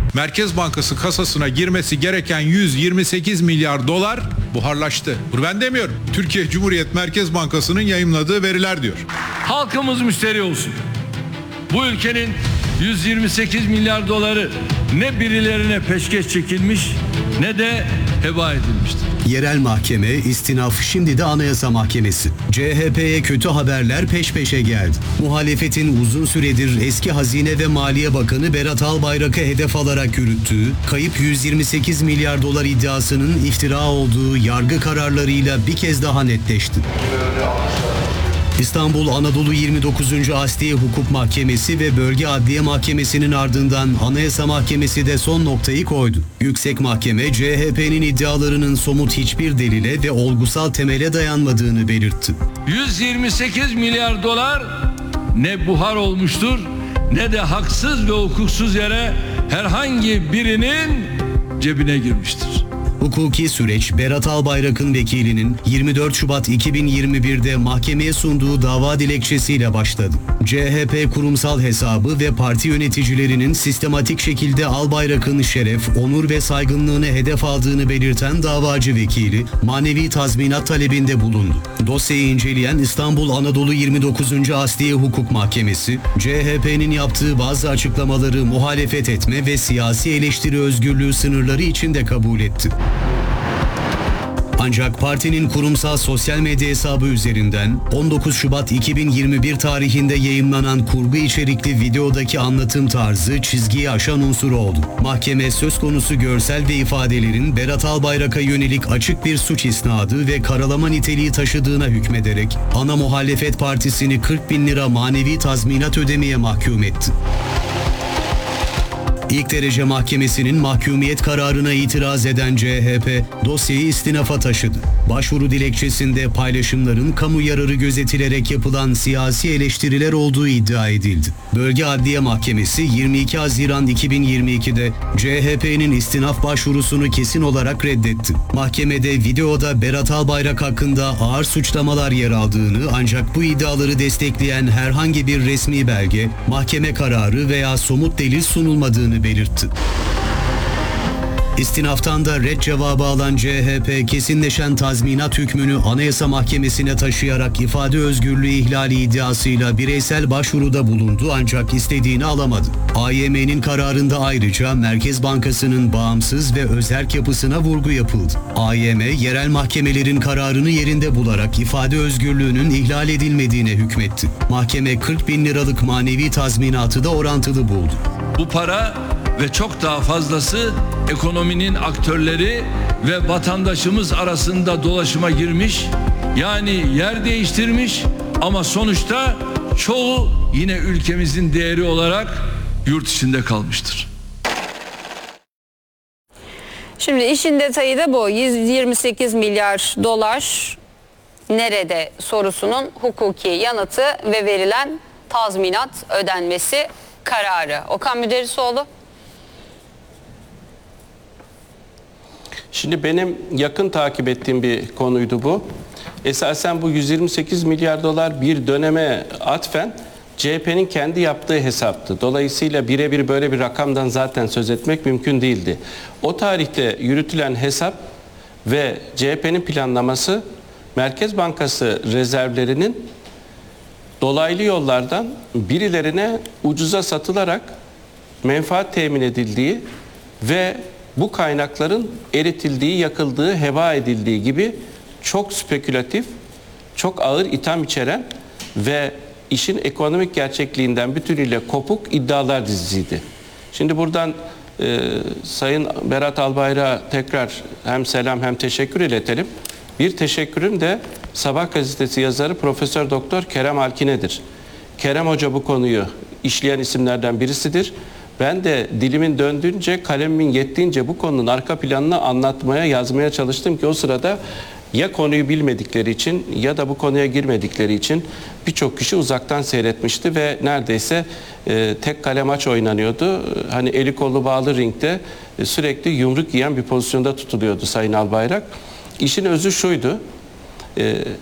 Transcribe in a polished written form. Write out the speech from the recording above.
Merkez Bankası kasasına girmesi gereken 128 milyar dolar buharlaştı. Bunu ben demiyorum. Türkiye Cumhuriyet Merkez Bankası'nın yayımladığı veriler diyor. Halkımız müşteri olsun. Bu ülkenin 128 milyar doları ne birilerine peşkeş çekilmiş ne de heba edilmiştir. Yerel mahkeme, istinaf, şimdi de Anayasa Mahkemesi. CHP'ye kötü haberler peş peşe geldi. Muhalefetin uzun süredir eski Hazine ve Maliye Bakanı Berat Albayrak'ı hedef alarak yürüttüğü, kayıp 128 milyar dolar iddiasının iftira olduğu yargı kararlarıyla bir kez daha netleşti. İstanbul Anadolu 29. Asliye Hukuk Mahkemesi ve Bölge Adliye Mahkemesi'nin ardından Anayasa Mahkemesi de son noktayı koydu. Yüksek Mahkeme, CHP'nin iddialarının somut hiçbir delile ve olgusal temele dayanmadığını belirtti. 128 milyar dolar ne buhar olmuştur ne de haksız ve hukuksuz yere herhangi birinin cebine girmiştir. Hukuki süreç, Berat Albayrak'ın vekilinin 24 Şubat 2021'de mahkemeye sunduğu dava dilekçesiyle başladı. CHP kurumsal hesabı ve parti yöneticilerinin sistematik şekilde Albayrak'ın şeref, onur ve saygınlığını hedef aldığını belirten davacı vekili, manevi tazminat talebinde bulundu. Dosyayı inceleyen İstanbul Anadolu 29. Asliye Hukuk Mahkemesi, CHP'nin yaptığı bazı açıklamaları muhalefet etme ve siyasi eleştiri özgürlüğü sınırları içinde kabul etti. Ancak partinin kurumsal sosyal medya hesabı üzerinden 19 Şubat 2021 tarihinde yayımlanan kurgu içerikli videodaki anlatım tarzı çizgiyi aşan unsur oldu. Mahkeme söz konusu görsel ve ifadelerin Berat Albayrak'a yönelik açık bir suç isnadı ve karalama niteliği taşıdığına hükmederek ana muhalefet partisini 40 bin lira manevi tazminat ödemeye mahkum etti. İlk derece mahkemesinin mahkumiyet kararına itiraz eden CHP dosyayı istinafa taşıdı. Başvuru dilekçesinde paylaşımların kamu yararı gözetilerek yapılan siyasi eleştiriler olduğu iddia edildi. Bölge Adliye Mahkemesi 22 Haziran 2022'de CHP'nin istinaf başvurusunu kesin olarak reddetti. Mahkemede videoda Berat Albayrak hakkında ağır suçlamalar yer aldığını ancak bu iddiaları destekleyen herhangi bir resmi belge, mahkeme kararı veya somut delil sunulmadığını belirtti. İstinaftan da red cevabı alan CHP kesinleşen tazminat hükmünü Anayasa Mahkemesi'ne taşıyarak ifade özgürlüğü ihlali iddiasıyla bireysel başvuruda bulundu ancak istediğini alamadı. AYM'nin kararında ayrıca Merkez Bankası'nın bağımsız ve özerk yapısına vurgu yapıldı. AYM, yerel mahkemelerin kararını yerinde bularak ifade özgürlüğünün ihlal edilmediğine hükmetti. Mahkeme 40 bin liralık manevi tazminatı da orantılı buldu. Bu para ve çok daha fazlası ekonominin aktörleri ve vatandaşımız arasında dolaşıma girmiş, yani yer değiştirmiş ama sonuçta çoğu yine ülkemizin değeri olarak yurt içinde kalmıştır. Şimdi işin detayı da bu. 128 milyar dolar nerede sorusunun hukuki yanıtı ve verilen tazminat ödenmesi kararı. Okan Müderrisoğlu. Şimdi benim yakın takip ettiğim bir konuydu bu. Esasen bu 128 milyar dolar bir döneme atfen CHP'nin kendi yaptığı hesaptı. Dolayısıyla birebir böyle bir rakamdan zaten söz etmek mümkün değildi. O tarihte yürütülen hesap ve CHP'nin planlaması Merkez Bankası rezervlerinin dolaylı yollardan birilerine ucuza satılarak menfaat temin edildiği ve bu kaynakların eritildiği, yakıldığı, heba edildiği gibi çok spekülatif, çok ağır itham içeren ve işin ekonomik gerçekliğinden bütünüyle kopuk iddialar dizisiydi. Şimdi buradan Sayın Berat Albayrak'a tekrar hem selam hem teşekkür iletelim. Bir teşekkürüm de Sabah gazetesi yazarı Profesör Doktor Kerem Alkine'dir. Kerem Hoca bu konuyu işleyen isimlerden birisidir. Ben de dilimin döndüğünce, kalemimin yettiğince bu konunun arka planını anlatmaya, yazmaya çalıştım ki o sırada ya konuyu bilmedikleri için ya da bu konuya girmedikleri için birçok kişi uzaktan seyretmişti ve neredeyse tek kale maç oynanıyordu. Hani eli kolu bağlı ringde sürekli yumruk yiyen bir pozisyonda tutuluyordu Sayın Albayrak. İşin özü şuydu.